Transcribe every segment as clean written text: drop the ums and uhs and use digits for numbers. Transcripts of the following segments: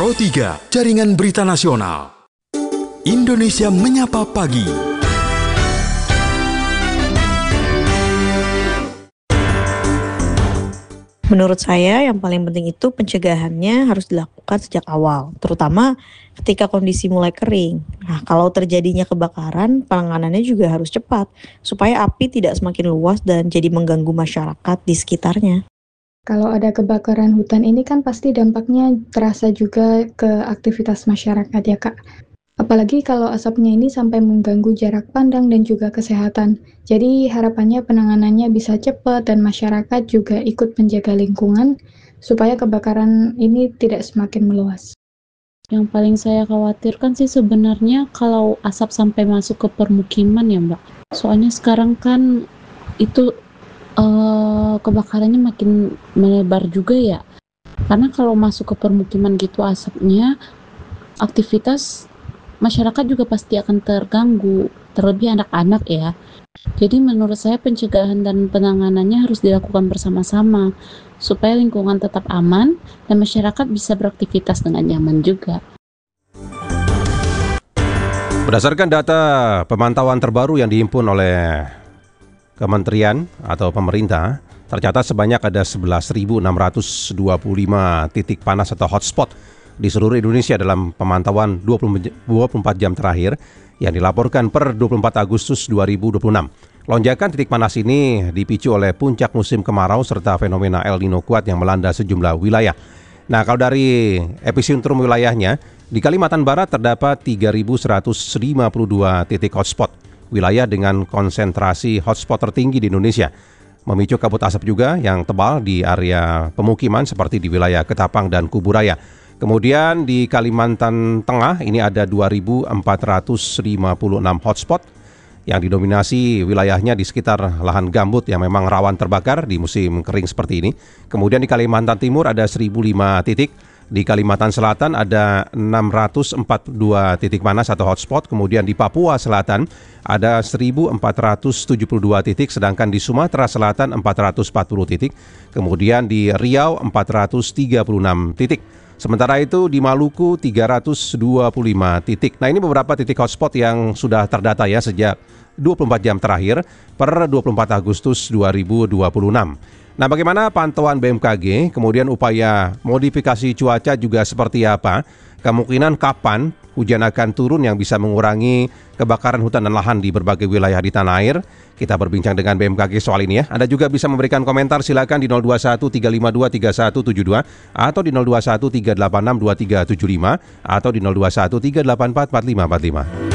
Pro 3, Jaringan Berita Nasional. Indonesia Menyapa Pagi. Menurut saya yang paling penting itu pencegahannya harus dilakukan sejak awal, terutama ketika kondisi mulai kering. Nah, kalau terjadinya kebakaran, penanganannya juga harus cepat, supaya api tidak semakin luas dan jadi mengganggu masyarakat di sekitarnya. Kalau ada kebakaran hutan ini kan pasti dampaknya terasa juga ke aktivitas masyarakat ya Kak. Apalagi kalau asapnya ini sampai mengganggu jarak pandang dan juga kesehatan. Jadi harapannya penanganannya bisa cepat dan masyarakat juga ikut menjaga lingkungan supaya kebakaran ini tidak semakin meluas. Yang paling saya khawatirkan sih sebenarnya kalau asap sampai masuk ke permukiman ya Mbak. Soalnya sekarang kan itu kebakarannya makin melebar juga ya. Karena kalau masuk ke permukiman gitu asapnya, aktivitas masyarakat juga pasti akan terganggu, terlebih anak-anak ya. Jadi menurut saya pencegahan dan penanganannya harus dilakukan bersama-sama supaya lingkungan tetap aman dan masyarakat bisa beraktivitas dengan nyaman juga. Berdasarkan data pemantauan terbaru yang dihimpun oleh Kementerian atau pemerintah, tercatat sebanyak ada 11.625 titik panas atau hotspot di seluruh Indonesia dalam pemantauan 24 jam terakhir yang dilaporkan per 24 Agustus 2026. Lonjakan titik panas ini dipicu oleh puncak musim kemarau serta fenomena El Nino kuat yang melanda sejumlah wilayah. Nah, kalau dari epicentrum wilayahnya, di Kalimantan Barat terdapat 3.152 titik hotspot. Wilayah dengan konsentrasi hotspot tertinggi di Indonesia, memicu kabut asap juga yang tebal di area pemukiman seperti di wilayah Ketapang dan Kuburaya. Kemudian di Kalimantan Tengah ini ada 2.456 hotspot yang didominasi wilayahnya di sekitar lahan gambut yang memang rawan terbakar di musim kering seperti ini. Kemudian di Kalimantan Timur ada 1.005 titik. Di Kalimantan Selatan ada 642 titik panas atau hotspot. Kemudian di Papua Selatan ada 1.472 titik, sedangkan di Sumatera Selatan 440 titik. Kemudian di Riau 436 titik. Sementara itu di Maluku 325 titik. Nah, ini beberapa titik hotspot yang sudah terdata ya sejak 24 jam terakhir per 24 Agustus 2026. Nah, bagaimana pantauan BMKG, kemudian upaya modifikasi cuaca juga seperti apa, kemungkinan kapan hujan akan turun yang bisa mengurangi kebakaran hutan dan lahan di berbagai wilayah di tanah air. Kita berbincang dengan BMKG soal ini ya. Anda juga bisa memberikan komentar, silakan di 021 352 3172 atau di 021 386 2375 atau di 021 384 4545.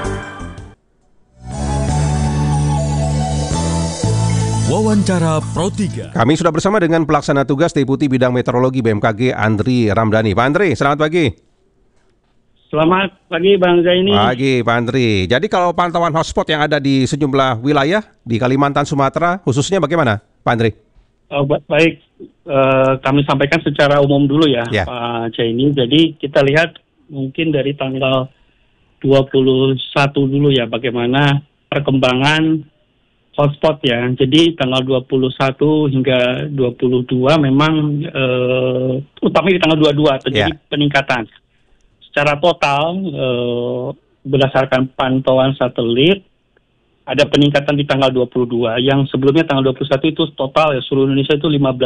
Wawancara Pro 3. Kami sudah bersama dengan pelaksana tugas Deputi Bidang Meteorologi BMKG Andri Ramdhani. Pak Andri, selamat pagi. Selamat pagi Bang Zaini. Pagi Pak Andri. Jadi kalau pantauan hotspot yang ada di sejumlah wilayah di Kalimantan Sumatera khususnya bagaimana Pak Andri? Baik, kami sampaikan secara umum dulu ya Pak Zaini. Jadi kita lihat mungkin dari tanggal 21 dulu ya bagaimana perkembangan hotspot ya. Jadi tanggal 21 hingga 22 memang utamanya di tanggal 22 terjadi peningkatan. Secara total berdasarkan pantauan satelit ada peningkatan di tanggal 22. Yang sebelumnya tanggal 21 itu total ya seluruh Indonesia itu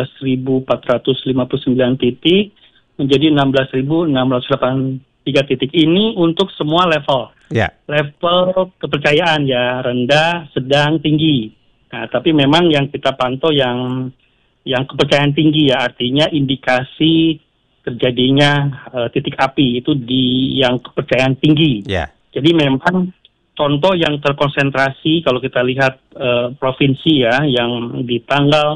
15.459 titik menjadi 16.683 titik. Ini untuk semua level. Level kepercayaan ya rendah, sedang, tinggi. Nah, tapi memang yang kita pantau yang kepercayaan tinggi ya artinya indikasi terjadinya titik api itu di yang kepercayaan tinggi. Jadi memang contoh yang terkonsentrasi kalau kita lihat provinsi ya yang di tanggal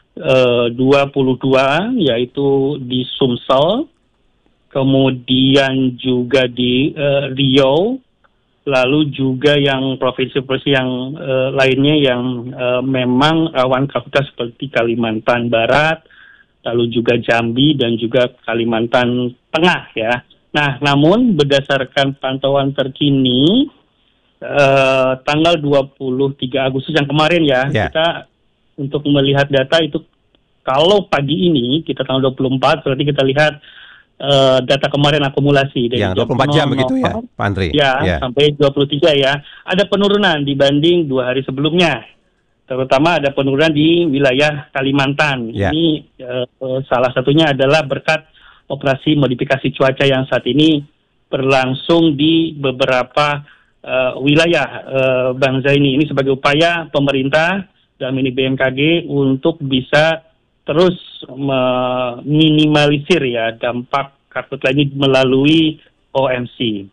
22 yaitu di Sumsel, kemudian juga di Riau. Lalu juga yang provinsi-provinsi yang lainnya yang memang rawan karhutlah seperti Kalimantan Barat, lalu juga Jambi dan juga Kalimantan Tengah ya. Nah, namun berdasarkan pantauan terkini tanggal 23 Agustus yang kemarin ya, kita untuk melihat data itu kalau pagi ini kita tanggal 24 berarti kita lihat data kemarin akumulasi dari yang 24 jam begitu ya, Pak Andri? Ya, sampai 23 ya. Ada penurunan dibanding 2 hari sebelumnya. Terutama ada penurunan di wilayah Kalimantan. Ini salah satunya adalah berkat operasi modifikasi cuaca yang saat ini berlangsung di beberapa wilayah Bang Zaini. Ini sebagai upaya pemerintah dan ini BMKG untuk bisa terus meminimalisir ya dampak karhutla ini melalui OMC.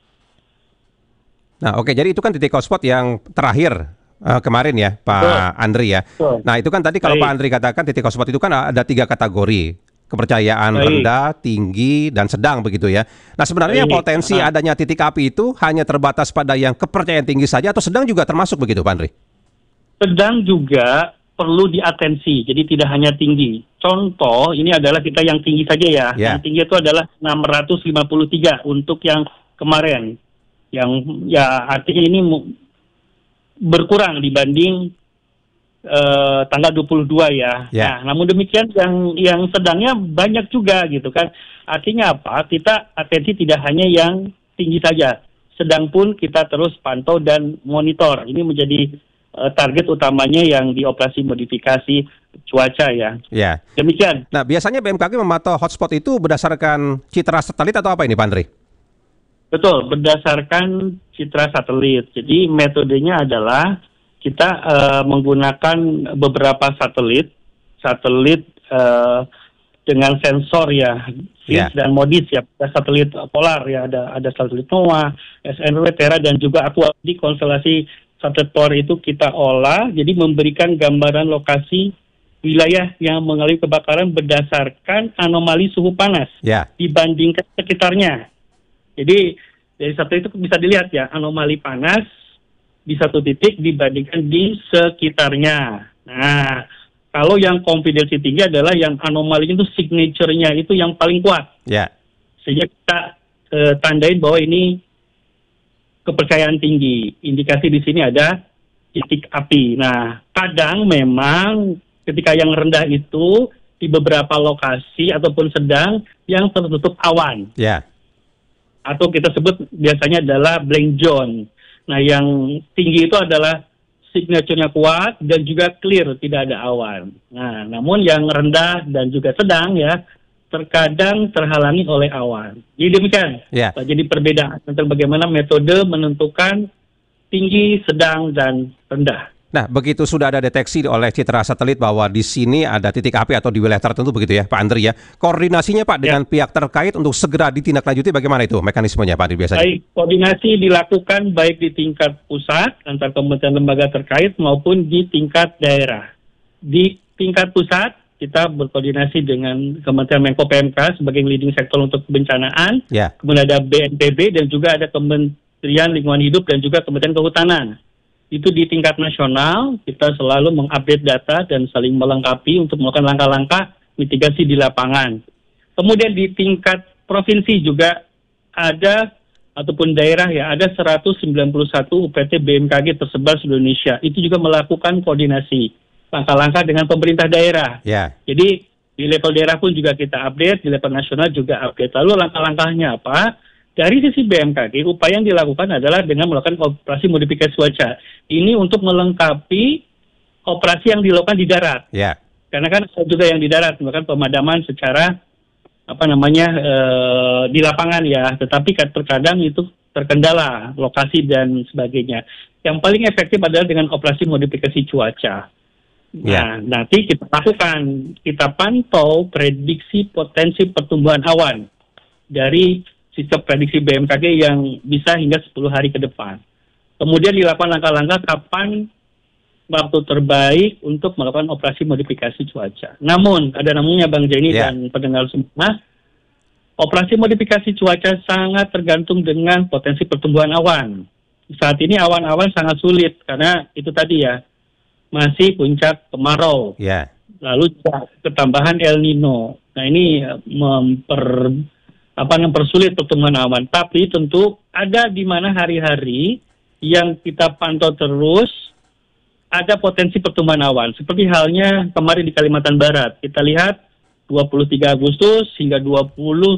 Nah, oke, jadi itu kan titik hotspot yang terakhir kemarin ya, Pak Andri ya. Nah, itu kan tadi kalau Pak Andri katakan titik hotspot itu kan ada 3 kategori. Kepercayaan rendah, tinggi, dan sedang begitu ya. Nah, sebenarnya potensi adanya titik api itu hanya terbatas pada yang kepercayaan tinggi saja atau sedang juga termasuk begitu, Pak Andri? Sedang juga perlu diatensi, jadi tidak hanya tinggi. Contoh, ini adalah kita yang tinggi saja ya. Yang tinggi itu adalah 653 untuk yang kemarin. Yang ya artinya ini berkurang dibanding tanggal 22 ya. Nah, namun demikian yang sedangnya banyak juga gitu kan. Artinya apa? Kita atensi tidak hanya yang tinggi saja. Sedang pun kita terus pantau dan monitor. Ini menjadi target utamanya yang di operasi modifikasi cuaca ya. Demikian. Nah, biasanya BMKG memantau hotspot itu berdasarkan citra satelit atau apa ini, Pak Andri? Betul, berdasarkan citra satelit. Jadi metodenya adalah kita menggunakan beberapa satelit dengan sensor ya, SIS dan MODIS ya, ada satelit polar ya, ada satelit NOAA, SNW, Terra dan juga Aqua. Di konstelasi satelit polar itu kita olah, jadi memberikan gambaran lokasi wilayah yang mengalami kebakaran berdasarkan anomali suhu panas dibandingkan sekitarnya. Jadi dari satelit itu bisa dilihat ya, anomali panas di satu titik dibandingkan di sekitarnya. Nah, kalau yang confidence tinggi adalah yang anomalinya itu signature-nya itu yang paling kuat. Sehingga kita tandain bahwa ini kepercayaan tinggi. Indikasi di sini ada titik api. Nah, kadang memang ketika yang rendah itu di beberapa lokasi ataupun sedang yang tertutup awan. Atau kita sebut biasanya adalah blank zone. Nah, yang tinggi itu adalah signature-nya kuat dan juga clear, tidak ada awan. Nah, namun yang rendah dan juga sedang ya, terkadang terhalangi oleh awan. Jadi demikian. Jadi perbedaan antara bagaimana metode menentukan tinggi, sedang, dan rendah. Nah, begitu sudah ada deteksi oleh citra satelit bahwa di sini ada titik api atau di wilayah tertentu begitu ya, Pak Andri ya. Koordinasinya Pak dengan pihak terkait untuk segera ditindaklanjuti bagaimana itu mekanismenya Pak Andri biasanya? Baik, koordinasi dilakukan baik di tingkat pusat antar kementerian lembaga terkait maupun di tingkat daerah. Di tingkat pusat kita berkoordinasi dengan Kementerian Menko PMK sebagai leading sektor untuk kebencanaan. Kemudian ada BNPB dan juga ada Kementerian Lingkungan Hidup dan juga Kementerian Kehutanan. Itu di tingkat nasional, kita selalu mengupdate data dan saling melengkapi untuk melakukan langkah-langkah mitigasi di lapangan. Kemudian di tingkat provinsi juga ada, ataupun daerah ya, ada 191 UPT BMKG tersebar seluruh Indonesia. Itu juga melakukan koordinasi langkah-langkah dengan pemerintah daerah. Jadi di level daerah pun juga kita update, di level nasional juga update. Lalu langkah-langkahnya apa? Dari sisi BMKG, upaya yang dilakukan adalah dengan melakukan operasi modifikasi cuaca. Ini untuk melengkapi operasi yang dilakukan di darat. Karena kan juga yang di darat melakukan pemadaman secara di lapangan ya. Tetapi terkadang itu terkendala lokasi dan sebagainya. Yang paling efektif adalah dengan operasi modifikasi cuaca. Nah, nanti kita lakukan, kita pantau prediksi potensi pertumbuhan awan dari sistem prediksi BMKG yang bisa hingga 10 hari ke depan. Kemudian dilakukan langkah-langkah kapan waktu terbaik untuk melakukan operasi modifikasi cuaca. Namun, ada namunnya Bang Zaini dan pendengar semua, operasi modifikasi cuaca sangat tergantung dengan potensi pertumbuhan awan. Saat ini awan-awan sangat sulit karena itu tadi ya, masih puncak kemarau. Lalu ketambahan El Nino. Nah, ini mempersulit pertumbuhan awan. Tapi tentu ada di mana hari-hari yang kita pantau terus ada potensi pertumbuhan awan. Seperti halnya kemarin di Kalimantan Barat. Kita lihat 23 Agustus hingga 20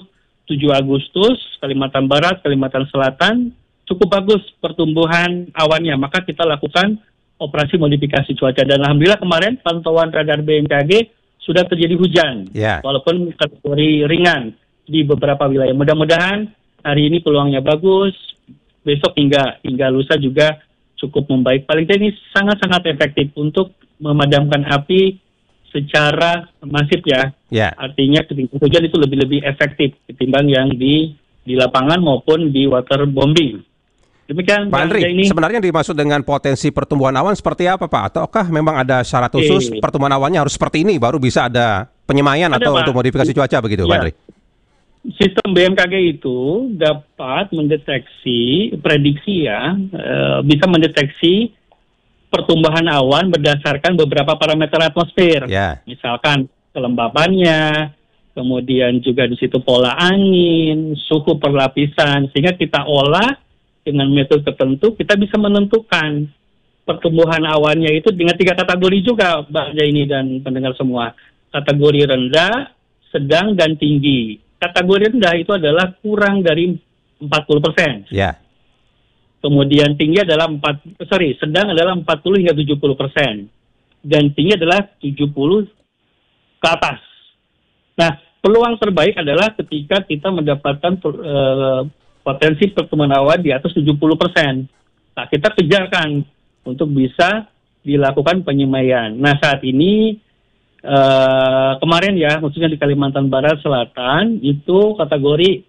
7 Agustus, Kalimantan Barat, Kalimantan Selatan, cukup bagus pertumbuhan awannya. Maka kita lakukan operasi modifikasi cuaca. Dan alhamdulillah kemarin pantauan radar BMKG sudah terjadi hujan. Walaupun kategori ringan di beberapa wilayah. Mudah-mudahan hari ini peluangnya bagus. Besok hingga lusa juga cukup membaik. Paling tidak ini sangat-sangat efektif untuk memadamkan api secara masif ya. Artinya ketika hujan itu lebih efektif ketimbang yang di lapangan maupun di waterbombing. Demikian Pak Andri, sebenarnya dimaksud dengan potensi pertumbuhan awan seperti apa Pak? Ataukah memang ada syarat khusus pertumbuhan awannya harus seperti ini baru bisa ada penyemaian atau Pak, untuk modifikasi cuaca begitu Pak Andri? Sistem BMKG itu dapat mendeteksi, prediksi bisa mendeteksi pertumbuhan awan berdasarkan beberapa parameter atmosfer. Misalkan kelembabannya, kemudian juga di situ pola angin, suhu perlapisan, sehingga kita olah dengan metode tertentu, kita bisa menentukan pertumbuhan awannya itu dengan 3 kategori juga, Mbak Jaini dan pendengar semua. Kategori rendah, sedang, dan tinggi. Kategori rendah itu adalah kurang dari 40%. Kemudian tinggi adalah sedang adalah 40 hingga 70%. Dan tinggi adalah 70 ke atas. Nah, peluang terbaik adalah ketika kita mendapatkan potensi pertumbuhan awan di atas 70%. Nah, kita kejarkan untuk bisa dilakukan penyemaian. Nah, saat ini kemarin ya, khususnya di Kalimantan Barat Selatan itu kategori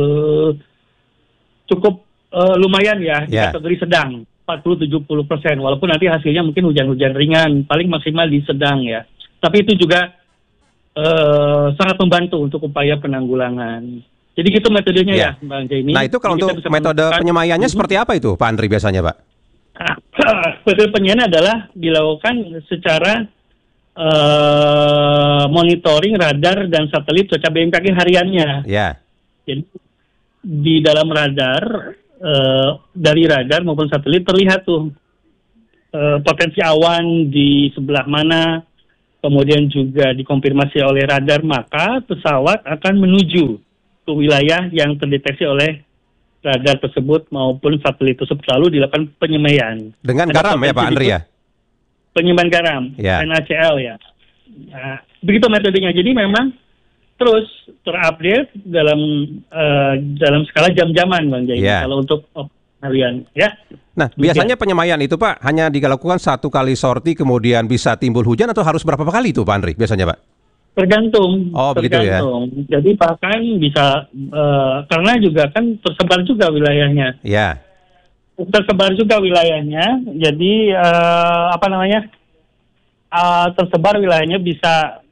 cukup lumayan ya, di kategori sedang 40-70%, walaupun nanti hasilnya mungkin hujan-hujan ringan, paling maksimal di sedang ya. Tapi itu juga sangat membantu untuk upaya penanggulangan. Jadi gitu metodenya ya, Bang Jaini. Nah itu kalau untuk metode penyemaiannya seperti apa itu Pak Andri biasanya Pak? Metode penyemaian adalah dilakukan secara monitoring radar dan satelit cuaca BMKG hariannya. Jadi di dalam radar, dari radar maupun satelit terlihat tuh potensi awan di sebelah mana, kemudian juga dikonfirmasi oleh radar, maka pesawat akan menuju ke wilayah yang terdeteksi oleh radar tersebut maupun satelit tersebut, lalu dilakukan penyemaian. Dengan garam ya Pak Andri ya? Penyemaian garam, NaCl ya. Nah, begitu metodenya. Jadi memang terus terupdate dalam skala jam-jaman Bang Jaini. Kalau untuk harian ya. Nah, biasanya penyemaian itu Pak hanya dilakukan 1 kali sorti kemudian bisa timbul hujan atau harus berapa kali itu Pak Andri biasanya Pak? Tergantung. Begitu ya. Jadi bahkan bisa karena juga kan tersebar juga wilayahnya. Tersebar juga wilayahnya. Jadi tersebar wilayahnya bisa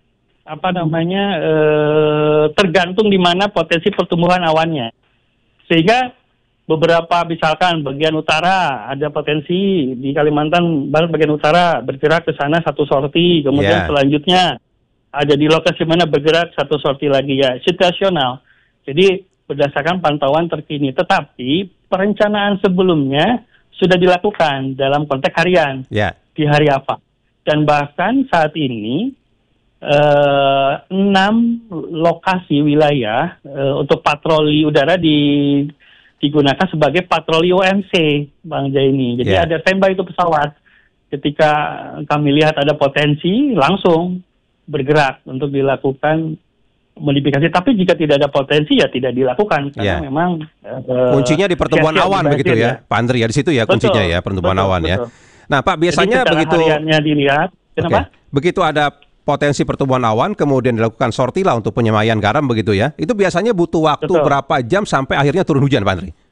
tergantung di mana potensi pertumbuhan awannya. Sehingga beberapa misalkan bagian utara ada potensi di Kalimantan Barat bagian utara bergerak ke sana 1 sorti, kemudian selanjutnya ada di lokasi mana bergerak 1 sorti lagi ya, situasional. Jadi berdasarkan pantauan terkini. Tetapi perencanaan sebelumnya sudah dilakukan dalam konteks harian. Di hari apa. Dan bahkan saat ini 6 lokasi wilayah untuk patroli udara digunakan sebagai patroli OMC, Bang Jaini. Jadi ada standby itu pesawat. Ketika kami lihat ada potensi, langsung bergerak untuk dilakukan modifikasi. Tapi jika tidak ada potensi ya tidak dilakukan karena memang kuncinya di pertumbuhan awan begitu ya, Pak Andri ya, di situ ya kuncinya ya pertumbuhan awan ya. Nah Pak, biasanya begitu dilihat, kenapa? Begitu ada potensi pertumbuhan awan kemudian dilakukan sorti lah untuk penyemaian garam begitu ya. Itu biasanya butuh waktu berapa jam sampai akhirnya turun hujan Pak Andri?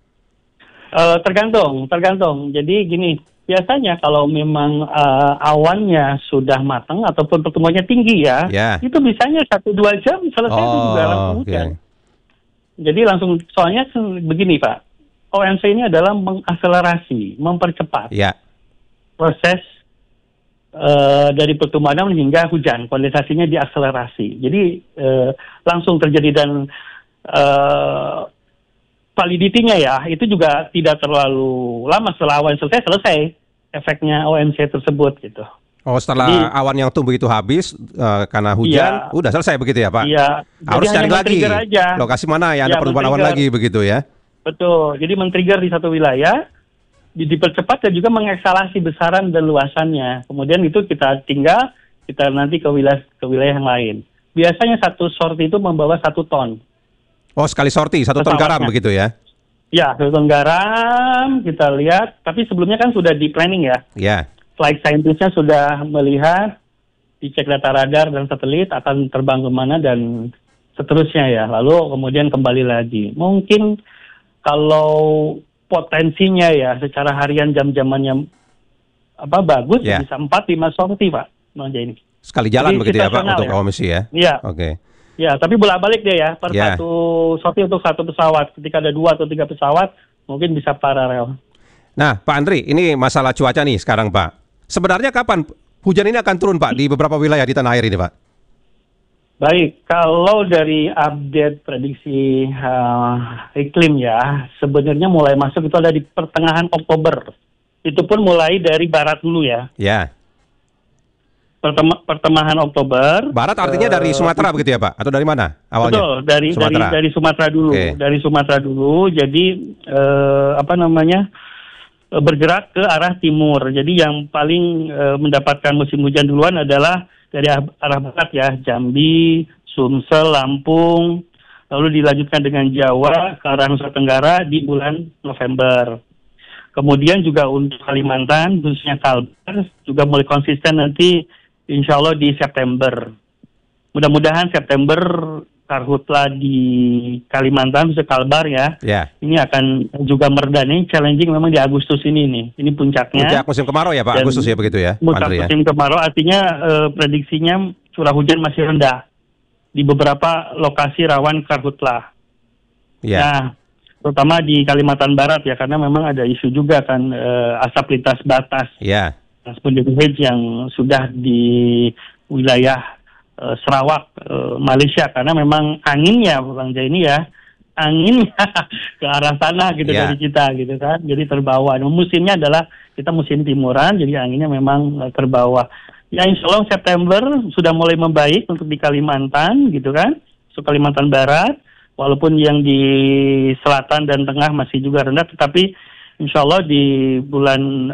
Tergantung. Jadi gini, biasanya kalau memang awannya sudah matang ataupun pertumbuhannya tinggi itu bisanya 1-2 jam selesai itu juga langsung hujan. Jadi langsung, soalnya begini Pak, OMC ini adalah mengakselerasi, mempercepat proses dari pertumbuhan awan hingga hujan, kondensasinya diakselerasi. Jadi langsung terjadi dan validity-nya ya, itu juga tidak terlalu lama setelah awan selesai efeknya OMC tersebut gitu. Oh, setelah Jadi, awan yang tumbuh itu habis karena hujan, udah selesai begitu ya Pak? Iya. Harus cari lagi aja. lokasi mana yang ada pertumbuhan awan lagi begitu ya? Betul. Jadi men-trigger di satu wilayah, dipercepat dan juga mengeksalasi besaran dan luasannya. Kemudian itu kita nanti ke wilayah yang lain. Biasanya satu sorti itu membawa 1 ton. Oh, sekali sorti 1 ton garam begitu ya? Ya, 1 ton garam kita lihat. Tapi sebelumnya kan sudah di planning ya. Ya. Flight scientist-nya sudah melihat, dicek data radar dan satelit akan terbang kemana dan seterusnya ya. Lalu kemudian kembali lagi. Mungkin kalau potensinya ya secara harian jam-jamannya bagus bisa 4-5 sorti Pak. Ini. Sekali jalan jadi, begitu ya Pak untuk ya. misi ya? Iya. Oke. Ya, tapi bolak-balik dia ya per satu sorti untuk 1 pesawat. Ketika ada 2 atau 3 pesawat mungkin bisa paralel. Nah Pak Andri, ini masalah cuaca nih sekarang Pak. Sebenarnya kapan hujan ini akan turun Pak di beberapa wilayah di tanah air ini Pak? Baik, kalau dari update prediksi iklim ya, sebenarnya mulai masuk itu ada di pertengahan Oktober. Itu pun mulai dari barat dulu ya. Ya. Pertengahan Oktober. Barat artinya dari Sumatera begitu ya Pak? Atau dari mana awalnya? Betul, dari Sumatera dulu. Okay. Dari Sumatera dulu, jadi bergerak ke arah timur. Jadi yang paling mendapatkan musim hujan duluan adalah dari arah barat ya, Jambi, Sumsel, Lampung, lalu dilanjutkan dengan Jawa ke arah Nusa Tenggara di bulan November. Kemudian juga untuk Kalimantan, khususnya Kalbar, juga mulai konsisten nanti insya Allah di September. Mudah-mudahan September karhutla di Kalimantan, khususnya Kalbar ya, ini akan juga mereda. Ini challenging memang di Agustus ini puncaknya. Puncak musim kemarau ya Pak, Agustus ya begitu ya? Puncak musim kemarau artinya prediksinya curah hujan masih rendah di beberapa lokasi rawan karhutla. Nah, terutama di Kalimantan Barat ya, karena memang ada isu juga kan asap lintas batas. Yang sudah di wilayah Sarawak, Malaysia, karena memang anginnya Bang Jaini ya, anginnya ke arah sana gitu dari kita gitu kan, jadi terbawa. Musimnya adalah kita musim timuran, jadi anginnya memang terbawa. Ya insya Allah September sudah mulai membaik untuk di Kalimantan gitu kan, Kalimantan Barat, walaupun yang di selatan dan tengah masih juga rendah, tetapi insya Allah di bulan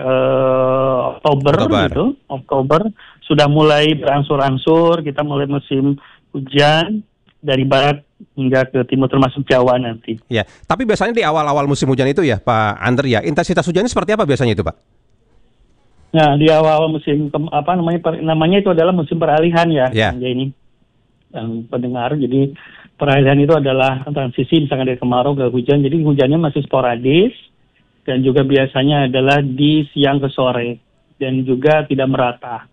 Oktober sudah mulai berangsur-angsur, kita mulai musim hujan dari barat hingga ke timur termasuk Jawa nanti. Ya, tapi biasanya di awal-awal musim hujan itu ya Pak Andri ya, intensitas hujannya seperti apa biasanya itu Pak? Nah, di awal musim namanya itu adalah musim peralihan ya. Ini yang pendengar, jadi peralihan itu adalah transisi misalkan dari kemarau ke hujan, jadi hujannya masih sporadis dan juga biasanya adalah di siang ke sore dan juga tidak merata.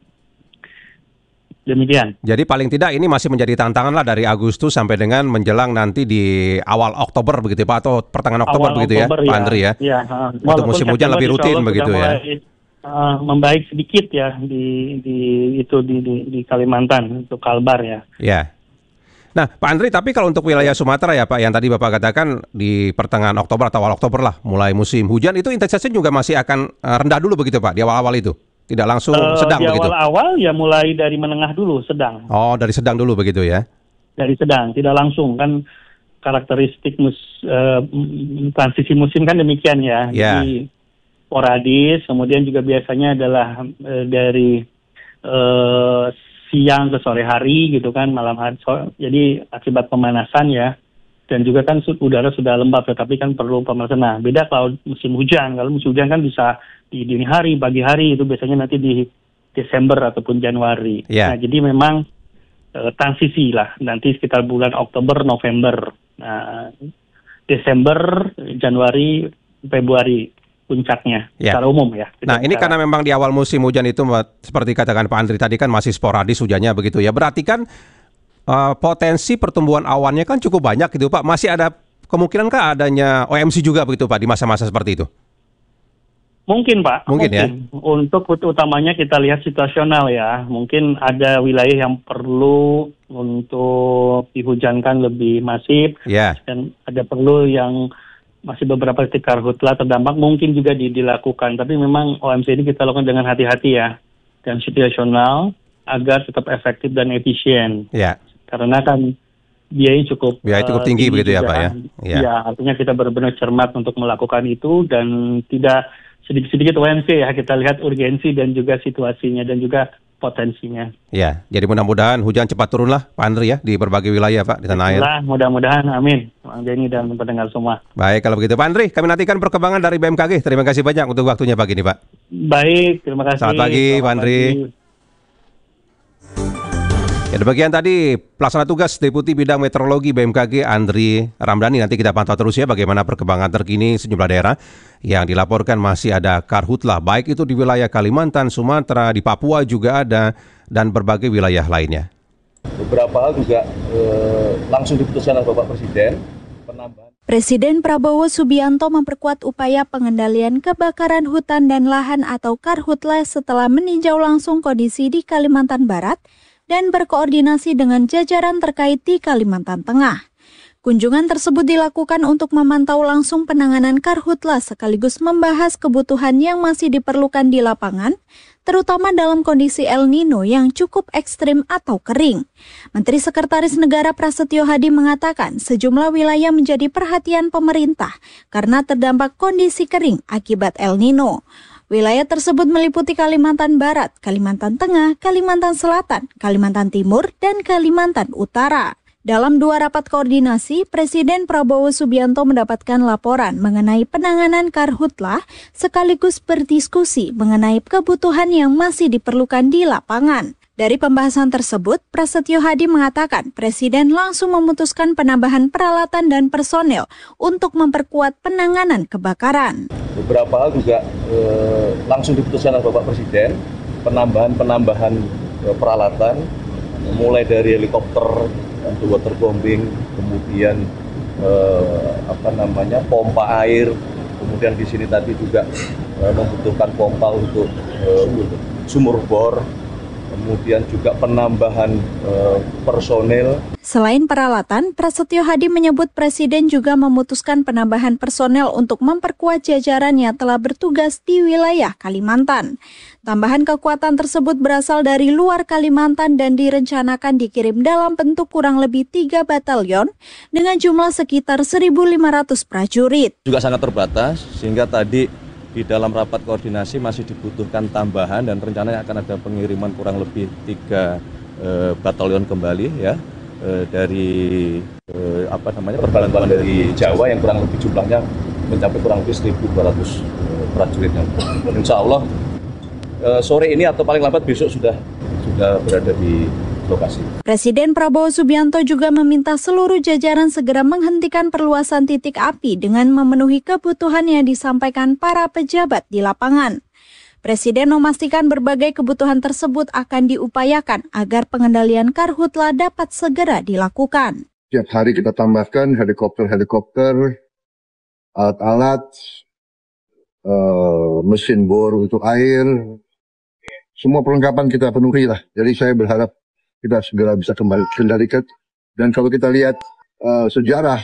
Demikian. Jadi paling tidak ini masih menjadi tantangan lah dari Agustus sampai dengan menjelang nanti di awal Oktober begitu Pak, atau pertengahan Oktober begitu Oktober, ya Pak Andri ya. Untuk musim hujan lebih rutin begitu ya. Membaik sedikit ya di Kalimantan untuk Kalbar ya. Ya. Nah Pak Andri, tapi kalau untuk wilayah Sumatera ya Pak, yang tadi Bapak katakan di pertengahan Oktober atau awal Oktober lah mulai musim hujan, itu intensitasnya juga masih akan rendah dulu begitu Pak di awal-awal itu? Tidak langsung sedang di begitu? Di awal-awal ya mulai dari menengah dulu, sedang. Oh, dari sedang dulu begitu ya? Dari sedang, tidak langsung kan karakteristik transisi musim kan demikian ya. Jadi sporadis, kemudian juga biasanya adalah dari siang ke sore hari gitu kan, malam hari. Jadi akibat pemanasan ya. Dan juga kan udara sudah lembab, tetapi kan perlu pemanasan. Nah, beda kalau musim hujan. Kalau musim hujan kan bisa di dini hari, pagi hari, itu biasanya nanti di Desember ataupun Januari. Nah, jadi memang transisi lah, nanti sekitar bulan Oktober, November. Nah, Desember, Januari, Februari puncaknya secara umum ya. Nah, ini karena memang di awal musim hujan itu seperti katakan Pak Andri tadi kan masih sporadis hujannya begitu ya. Berarti kan potensi pertumbuhan awannya kan cukup banyak gitu Pak. Masih ada kemungkinankah adanya OMC juga begitu Pak di masa-masa seperti itu? Mungkin Pak. Mungkin ya. Untuk utamanya kita lihat situasional ya. Mungkin ada wilayah yang perlu untuk dihujankan lebih masif. Dan ada perlu yang masih beberapa titik karhutla terdampak mungkin juga dilakukan. Tapi memang OMC ini kita lakukan dengan hati-hati ya. dan situasional agar tetap efektif dan efisien. Ya. Karena kan biaya cukup tinggi begitu ya Pak ya? Ya, artinya kita benar-benar cermat untuk melakukan itu dan tidak sedikit-sedikit OMC ya, kita lihat urgensi dan juga situasinya dan juga potensinya. Ya, jadi mudah-mudahan hujan cepat turun lah Pak Andri ya di berbagai wilayah Pak di tanah air. Mudah-mudahan, amin. Bang Jenny dan pendengar semua. Baik, kalau begitu Pak Andri, kami nantikan perkembangan dari BMKG. Terima kasih banyak untuk waktunya pagi ini Pak. Baik, terima kasih. Selamat pagi Pak Andri. Ya, demikian tadi pelaksana tugas Deputi Bidang Meteorologi BMKG Andri Ramdhani. Nanti kita pantau terus ya bagaimana perkembangan terkini sejumlah daerah yang dilaporkan masih ada karhutlah, baik itu di wilayah Kalimantan, Sumatera, di Papua juga ada, dan berbagai wilayah lainnya. Beberapa hal juga langsung diputuskan oleh Bapak Presiden. Presiden Prabowo Subianto memperkuat upaya pengendalian kebakaran hutan dan lahan atau karhutla setelah meninjau langsung kondisi di Kalimantan Barat dan berkoordinasi dengan jajaran terkait di Kalimantan Tengah. Kunjungan tersebut dilakukan untuk memantau langsung penanganan karhutla sekaligus membahas kebutuhan yang masih diperlukan di lapangan, terutama dalam kondisi El Nino yang cukup ekstrim atau kering. Menteri Sekretaris Negara Prasetyo Hadi mengatakan sejumlah wilayah menjadi perhatian pemerintah karena terdampak kondisi kering akibat El Nino. Wilayah tersebut meliputi Kalimantan Barat, Kalimantan Tengah, Kalimantan Selatan, Kalimantan Timur, dan Kalimantan Utara. Dalam 2 rapat koordinasi, Presiden Prabowo Subianto mendapatkan laporan mengenai penanganan karhutla sekaligus berdiskusi mengenai kebutuhan yang masih diperlukan di lapangan. Dari pembahasan tersebut, Prasetyo Hadi mengatakan Presiden langsung memutuskan penambahan peralatan dan personel untuk memperkuat penanganan kebakaran. Beberapa hal juga langsung diputuskan oleh Bapak Presiden, penambahan peralatan, mulai dari helikopter untuk waterbombing, kemudian pompa air, kemudian di sini tadi juga membutuhkan pompa untuk sumur bor. Kemudian juga penambahan personel. Selain peralatan, Prasetyo Hadi menyebut Presiden juga memutuskan penambahan personel untuk memperkuat jajaran yang telah bertugas di wilayah Kalimantan. Tambahan kekuatan tersebut berasal dari luar Kalimantan dan direncanakan dikirim dalam bentuk kurang lebih 3 batalion dengan jumlah sekitar 1.500 prajurit. Juga sangat terbatas, sehingga tadi di dalam rapat koordinasi masih dibutuhkan tambahan dan rencananya akan ada pengiriman kurang lebih 3 batalion kembali ya dari perbantuan dari Jawa yang kurang lebih jumlahnya mencapai kurang lebih 1.200 prajurit. Insya Allah sore ini atau paling lambat besok sudah berada di lokasi. Presiden Prabowo Subianto juga meminta seluruh jajaran segera menghentikan perluasan titik api dengan memenuhi kebutuhan yang disampaikan para pejabat di lapangan. Presiden memastikan berbagai kebutuhan tersebut akan diupayakan agar pengendalian karhutla dapat segera dilakukan. Setiap hari kita tambahkan helikopter, alat-alat, mesin bor untuk air, semua perlengkapan kita penuhi lah. Jadi saya berharap kita segera bisa kembali kendalikan. Dan kalau kita lihat sejarah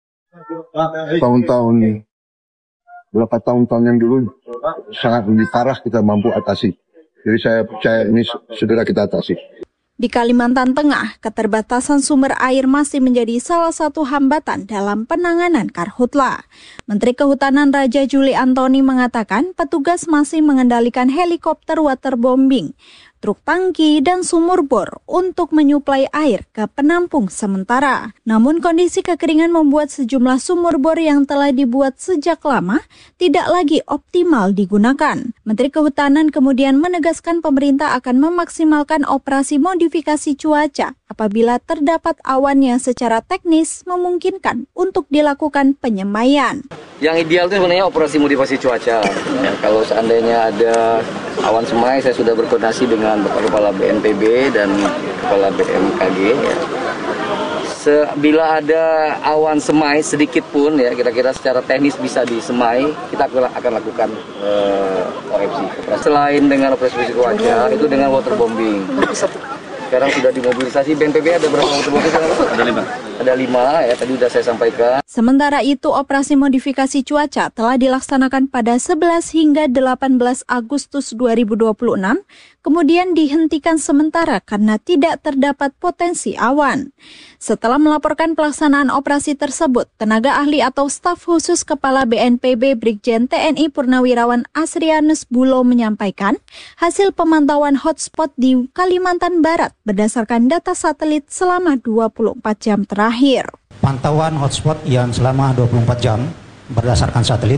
berapa tahun-tahun yang dulu sangat lebih parah kita mampu atasi. Jadi saya percaya ini segera kita atasi. Di Kalimantan Tengah, keterbatasan sumber air masih menjadi salah satu hambatan dalam penanganan karhutla. Menteri Kehutanan Raja Juli Antoni mengatakan petugas masih mengendalikan helikopter waterbombing, truk tangki, dan sumur bor untuk menyuplai air ke penampung sementara. Namun kondisi kekeringan membuat sejumlah sumur bor yang telah dibuat sejak lama tidak lagi optimal digunakan. Menteri Kehutanan kemudian menegaskan pemerintah akan memaksimalkan operasi modifikasi cuaca apabila terdapat awan yang secara teknis memungkinkan untuk dilakukan penyemaian. Yang ideal itu sebenarnya operasi modifikasi cuaca. Kalau seandainya ada awan semai, saya sudah berkoordinasi dengan Bapak Kepala BNPB dan Kepala BMKG. Ya. Bila ada awan semai sedikit pun, ya kira-kira secara teknis bisa disemai, kita akan lakukan OFC. Selain dengan operasi cuaca, itu dengan waterbombing. Sekarang sudah dimobilisasi. BNPB ada berapa waterbombing? Ada 5 ya, tadi sudah saya sampaikan. Sementara itu, operasi modifikasi cuaca telah dilaksanakan pada 11 hingga 18 Agustus 2026 kemudian dihentikan sementara karena tidak terdapat potensi awan. Setelah melaporkan pelaksanaan operasi tersebut, tenaga ahli atau staf khusus Kepala BNPB Brigjen TNI Purnawirawan Asrianus Bulo menyampaikan hasil pemantauan hotspot di Kalimantan Barat berdasarkan data satelit selama 24 jam terakhir. Pantauan hotspot yang selama 24 jam berdasarkan satelit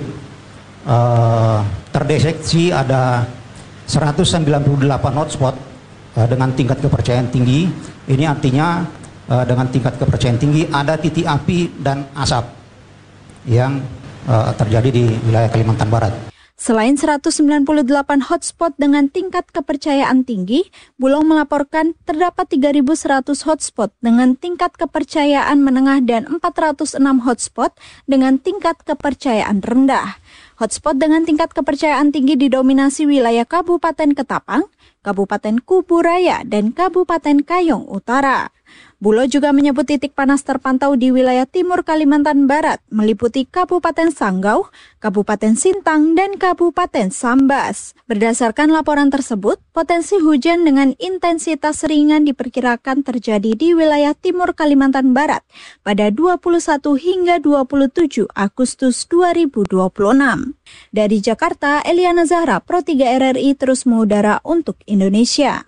terdeteksi ada 198 hotspot dengan tingkat kepercayaan tinggi. Ini artinya dengan tingkat kepercayaan tinggi ada titik api dan asap yang terjadi di wilayah Kalimantan Barat. Selain 198 hotspot dengan tingkat kepercayaan tinggi, Bulog melaporkan terdapat 3.100 hotspot dengan tingkat kepercayaan menengah dan 406 hotspot dengan tingkat kepercayaan rendah. Hotspot dengan tingkat kepercayaan tinggi didominasi wilayah Kabupaten Ketapang, Kabupaten Kuburaya, dan Kabupaten Kayong Utara. Bulog juga menyebut titik panas terpantau di wilayah timur Kalimantan Barat, meliputi Kabupaten Sanggau, Kabupaten Sintang, dan Kabupaten Sambas. Berdasarkan laporan tersebut, potensi hujan dengan intensitas ringan diperkirakan terjadi di wilayah timur Kalimantan Barat pada 21 hingga 27 Agustus 2026. Dari Jakarta, Eliana Zahra, Pro 3 RRI terus mengudara untuk Indonesia.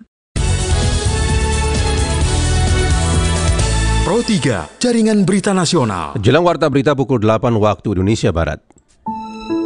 Pro 3, Jaringan Berita Nasional. Jelang warta berita pukul 8 waktu Indonesia Barat.